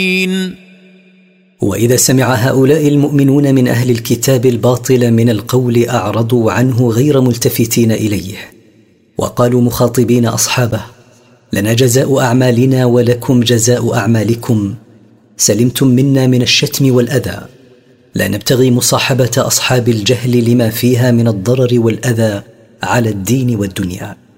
وإذا سمع هؤلاء المؤمنون من أهل الكتاب الباطل من القول أعرضوا عنه غير ملتفتين إليه، وقالوا مخاطبين أصحابه: لنا جزاء أعمالنا ولكم جزاء أعمالكم، سلمتم منا من الشتم والأذى، لا نبتغي مصاحبة أصحاب الجهل لما فيها من الضرر والأذى على الدين والدنيا.